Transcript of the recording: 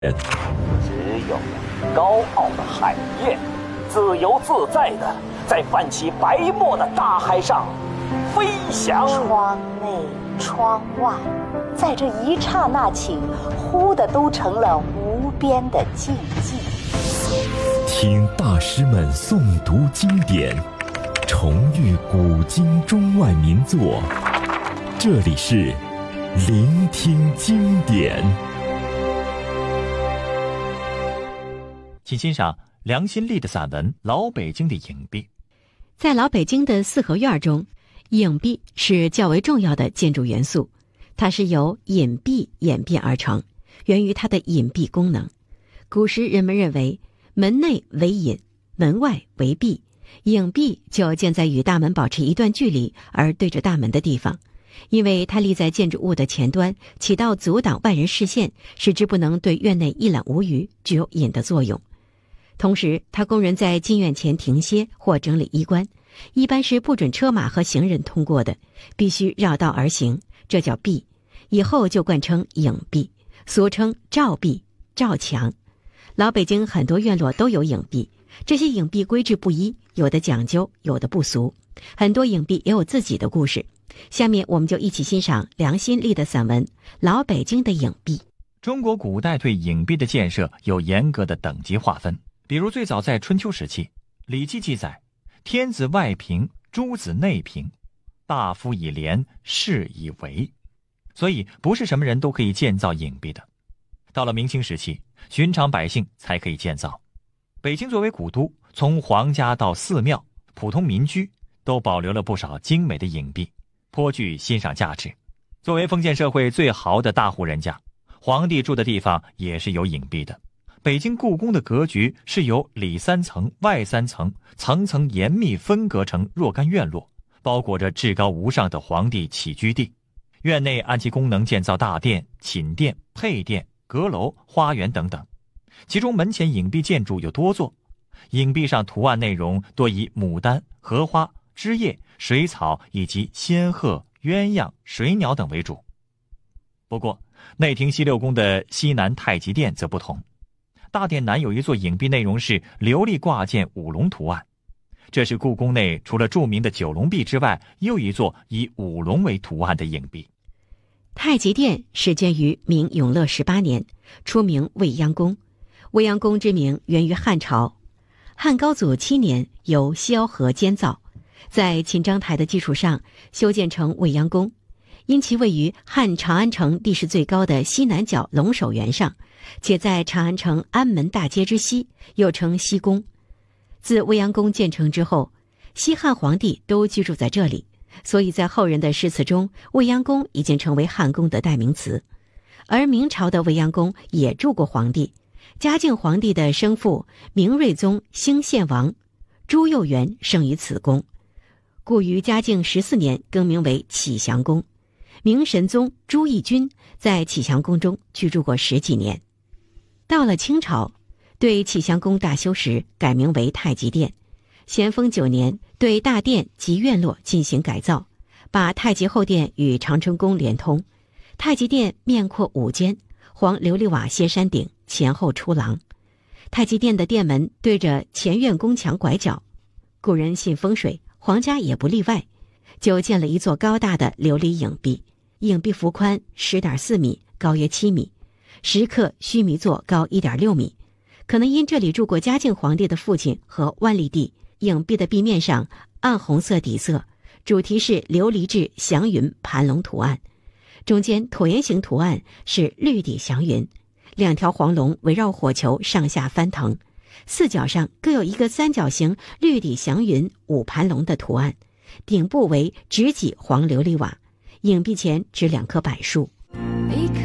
只有高傲的海燕，自由自在的在泛起白沫的大海上飞翔。 窗内窗外，在这一刹那间，忽的都成了无边的静寂。 听大师们诵读经典，重遇古今中外名作，这里是聆听经典。 请欣赏梁新立的散文《老北京的影壁》。 在老北京的四合院中，影壁是较为重要的建筑元素，它是由隐蔽演变而成，源于它的隐蔽功能。古时人们认为门内为隐，门外为闭，影壁就建在与大门保持一段距离而对着大门的地方，因为它立在建筑物的前端，起到阻挡外人视线，使之不能对院内一览无余，具有隐的作用。同时，它供人在进院前停歇或整理衣冠，一般是不准车马和行人通过的，必须绕道而行，这叫壁。以后就冠称影壁，俗称照壁、照墙。老北京很多院落都有影壁，这些影壁规制不一，有的讲究，有的不俗。很多影壁也有自己的故事。下面我们就一起欣赏梁新立的散文《老北京的影壁》。 中国古代对影壁的建设有严格的等级划分，比如最早在春秋时期，《礼记》记载：天子外平，诸子内平，大夫以廉，士以为。所以不是什么人都可以建造影壁的。到了明清时期，寻常百姓才可以建造。北京作为古都，从皇家到寺庙，普通民居都保留了不少精美的影壁，颇具欣赏价值。作为封建社会最豪的大户人家，皇帝住的地方也是有影壁的。北京故宫的格局是由里三层外三层，层层严密分隔成若干院落，包裹着至高无上的皇帝起居地。院内按其功能建造大殿、寝殿、配殿、阁楼、花园等等。其中门前影壁建筑有多座，影壁上图案内容多以牡丹、荷花、枝叶、水草以及仙鹤、鸳鸯、水鸟等为主。不过内廷西六宫的西南太极殿则不同，大殿南有一座影壁，内容是琉璃挂件五龙图案。这是故宫内除了著名的九龙壁之外，又一座以五龙为图案的影壁。 太极殿始建于明永乐18年，初名未央宫。未央宫之名源于汉朝，汉高祖7年由萧何监造，在秦章台的基础上修建成未央宫。因其位于汉长安城地势最高的西南角龙首原上，且在长安城安门大街之西，又称西宫。自未央宫建成之后，西汉皇帝都居住在这里，所以在后人的诗词中，未央宫已经成为汉宫的代名词。而明朝的未央宫也住过皇帝，嘉靖皇帝的生父明睿宗兴献王朱佑元生于此宫，故于嘉靖14年更名为启祥宫。明神宗朱翊钧在启祥宫中居住过10几年。到了清朝，对启祥宫大修时改名为太极殿。咸丰9年对大殿及院落进行改造，把太极后殿与长春宫连通。太极殿面阔5间，黄琉璃瓦歇山顶，前后出廊。太极殿的殿门对着前院宫墙拐角，古人信风水，皇家也不例外，就建了一座高大的琉璃影壁。影壁幅宽 10.4 米，高约7米，石刻须弥座高 1.6 米。可能因这里住过嘉靖皇帝的父亲和万历帝，影壁的壁面上暗红色底色，主题是琉璃质祥云盘龙图案，中间椭圆形图案是绿底祥云，2条黄龙围绕火球上下翻腾，四角上各有一个三角形绿底祥云五盘龙的图案，顶部为直脊黄琉璃瓦，影壁前置2棵柏树。